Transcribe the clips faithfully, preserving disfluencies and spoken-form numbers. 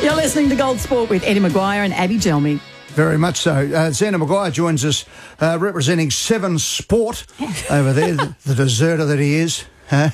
You're listening to Gold Sport with Eddie Maguire and Abby Gelmy. Very much so. Uh, Xander Maguire joins us uh, representing Seven Sport over there, the, the deserter that he is.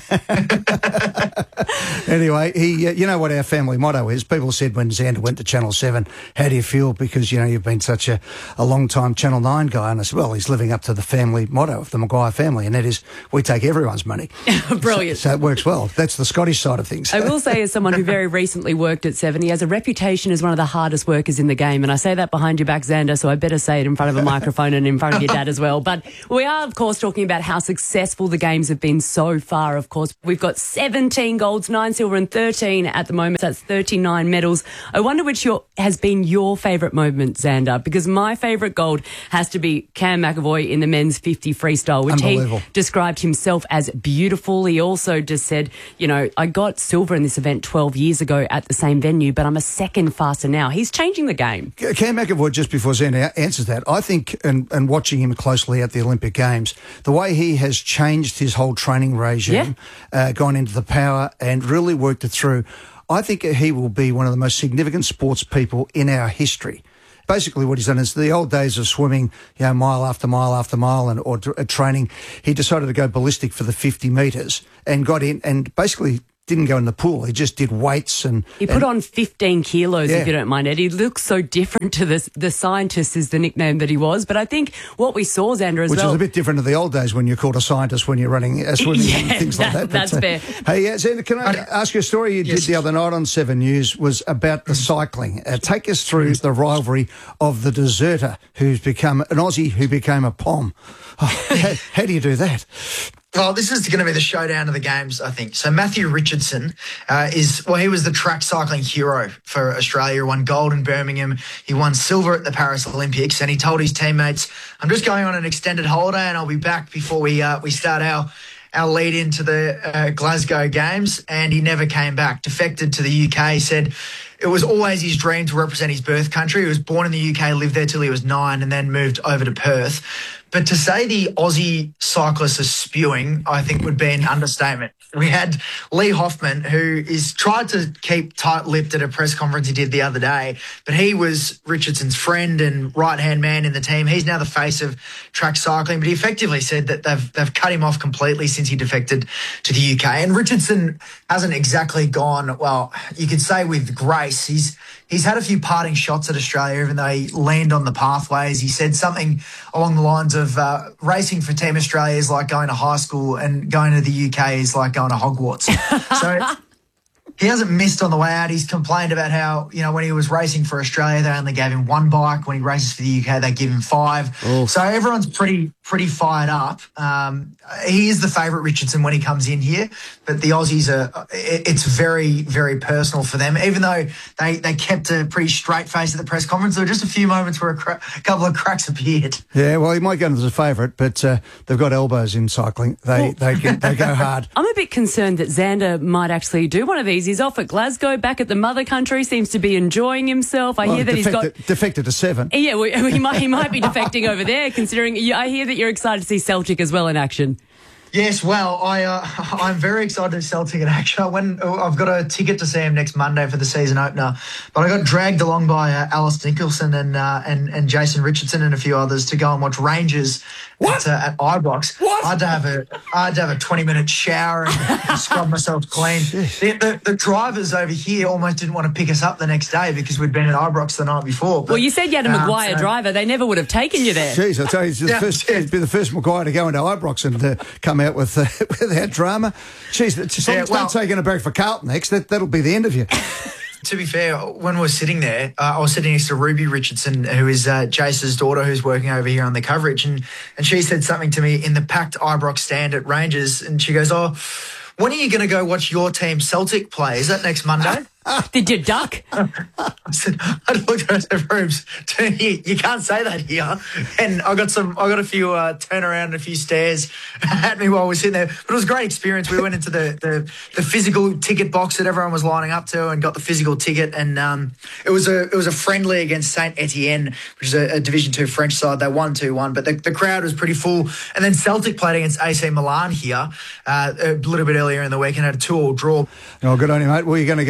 Anyway, he, uh, you know what our family motto is. People said when Xander went to Channel seven, how do you feel? Because, you know, you've been such a, a long-time Channel nine guy. And I said, well, he's living up to the family motto of the Maguire family, and that is we take everyone's money. Brilliant. So, so it works well. That's the Scottish side of things. I will say, as someone who very recently worked at Seven, he has a reputation as one of the hardest workers in the game. And I say that behind your back, Xander, so I better say it in front of a microphone and in front of your dad as well. But we are, of course, talking about how successful the games have been so far. Of course, we've got seventeen golds, nine silver and thirteen at the moment. That's thirty-nine medals. I wonder which your, has been your favourite moment, Xander, because my favourite gold has to be Cam McAvoy in the men's fifty freestyle, which he described himself as beautiful. He also just said, you know, I got silver in this event twelve years ago at the same venue, but I'm a second faster now. He's changing the game. Cam McAvoy, just before Xander answers that, I think, and, and watching him closely at the Olympic Games, the way he has changed his whole training regime, yeah. uh, gone into the power and really worked it through, I think he will be one of the most significant sports people in our history. Basically what he's done is the old days of swimming, you know, mile after mile after mile and or uh, training, he decided to go ballistic for the fifty metres and got in and basically didn't go in the pool. He just did weights and... He put and, on fifteen kilos, yeah. if you don't mind, Ed. He looks so different to the, the scientist is the nickname that he was. But I think what we saw, Xander, as Which well... Which is a bit different to the old days when you're called a scientist when you're running uh, swimming yeah, and things that, like that. That's but, uh, fair. Hey, uh, Xander, can I ask you a story you yes. did the other night on Seven News was about the cycling. Uh, take us through the rivalry of the deserter who's become an Aussie who became a Pom. Oh, how, how do you do that? Well, this is going to be the showdown of the games, I think. So Matthew Richardson uh, is, well, he was the track cycling hero for Australia. He won gold in Birmingham. He won silver at the Paris Olympics. And he told his teammates, I'm just going on an extended holiday and I'll be back before we uh, we start our, our lead into the uh, Glasgow Games. And he never came back. Defected to the U K, said it was always his dream to represent his birth country. He was born in the U K, lived there till he was nine and then moved over to Perth. But to say the Aussie cyclists are spewing, I think would be an understatement. We had Lee Hoffman, who is tried to keep tight-lipped at a press conference he did the other day, but he was Richardson's friend and right-hand man in the team. He's now the face of track cycling, but he effectively said that they've they've cut him off completely since he defected to the U K. And Richardson hasn't exactly gone, well, you could say with grace. He's He's had a few parting shots at Australia, even though he leaned on the pathways. He said something along the lines of uh, racing for Team Australia is like going to high school and going to the U K is like going to Hogwarts. So he hasn't missed on the way out. He's complained about how, you know, when he was racing for Australia, they only gave him one bike. When he races for the U K, they give him five. Oof. So everyone's pretty pretty fired up. Um, he is the favourite, Richardson, when he comes in here. But the Aussies, are it's very, very personal for them. Even though they, they kept a pretty straight face at the press conference, there were just a few moments where a, cra- a couple of cracks appeared. Yeah, well, he might go as a favourite, but uh, they've got elbows in cycling. They, well, they, get, they go hard. I'm a bit concerned that Xander might actually do one of these. He's off at Glasgow, back at the mother country, seems to be enjoying himself. I well, hear that defected, he's got... Defected to seven. Yeah, well, he, might, he might be defecting over there, considering... I hear that you're excited to see Celtic as well in action. Yes, well, I, uh, I'm very excited to see Celtic in action. I went, I've got a ticket to see him next Monday for the season opener, but I got dragged along by uh, Alice Nicholson and, uh, and and Jason Richardson and a few others to go and watch Rangers at, uh, at Ibrox. What? I had to have a I had to have a twenty minute shower and, and scrub myself clean. The, the, the drivers over here almost didn't want to pick us up the next day because we'd been at Ibrox the night before. But, well, you said you had a Maguire um, so, driver. They never would have taken you there. Jeez, I tell you, it's the yeah, first, yeah. it'd be the first Maguire to go into Ibrox and uh, come out with uh, without drama. Jeez, just yeah, well, start taking it back for Carlton next. That, that'll be the end of you. To be fair, when we were sitting there, uh, I was sitting next to Ruby Richardson, who is uh, Jace's daughter, who's working over here on the coverage, and, and she said something to me in the packed Ibrox stand at Rangers, and she goes, oh, when are you going to go watch your team Celtic play? Is that next Monday? Did you duck? I said, I looked at her and said, Rubes, you, you can't say that here. And I got some, I got a few uh, turnaround and a few stares at me while we were sitting there. But it was a great experience. We went into the, the, the physical ticket box that everyone was lining up to and got the physical ticket. And um, it was a it was a friendly against Saint Etienne, which is a, a Division Two French side. They won two one, but the, the crowd was pretty full. And then Celtic played against A C Milan here uh, a little bit earlier in the week and had a two all draw. Oh, good on you, mate. Well, you're going to go and see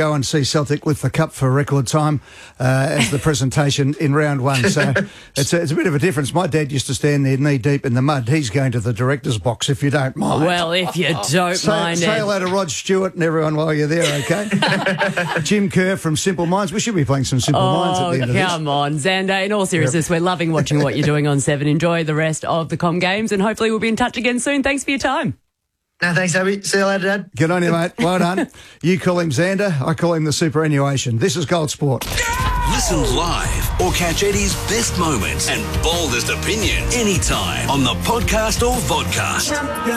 see Celtic lift the cup for a record time uh, as the presentation in round one. So it's a, it's a bit of a difference. My dad used to stand there knee deep in the mud. He's going to the director's box, if you don't mind. Well, if you don't say, mind say it. hello to Rod Stewart and everyone while you're there, okay? Jim Kerr from Simple Minds. We should be playing some Simple Oh, Minds at the end of this. come on, Xander. In all seriousness, we're loving watching what you're doing on Seven. Enjoy the rest of the Com Games, and hopefully we'll be in touch again soon. Thanks for your time. No, thanks, Abby. See you later, Dad. Good on you, mate. Well done. You call him Xander, I call him the superannuation. This is Gold Sport. Listen live or catch Eddie's best moments and boldest opinions anytime on the podcast or vodcast.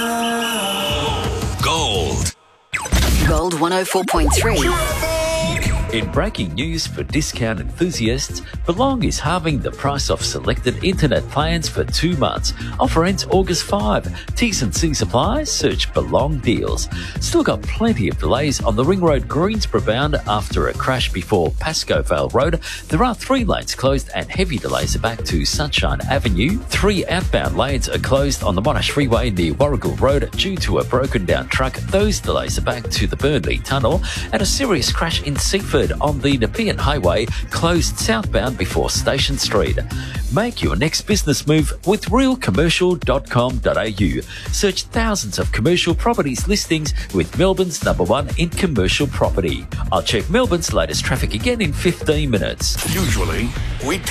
Gold. Gold one oh four point three. In breaking news for discount enthusiasts, Belong is halving the price of selected internet plans for two months. Offer ends August fifth. T's and C's apply. Search Belong Deals. Still got plenty of delays on the Ring Road Greensboro bound after a crash before Pascoe Vale Road. There are three lanes closed and heavy delays are back to Sunshine Avenue. Three outbound lanes are closed on the Monash Freeway near Warrigal Road due to a broken down truck. Those delays are back to the Burnley Tunnel. And a serious crash in Seaford on the Nepean Highway closed southbound before Station Street. Make your next business move with real commercial dot com dot a u. Search thousands of commercial properties listings with Melbourne's number one in commercial property. I'll check Melbourne's latest traffic again in fifteen minutes. Usually, we